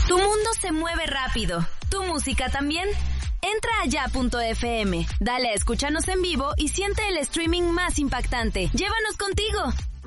Tu mundo se mueve rápido. ¿Tu música también? Entra a ya.fm, dale a escúchanos en vivo y siente el streaming más impactante. ¡Llévanos contigo!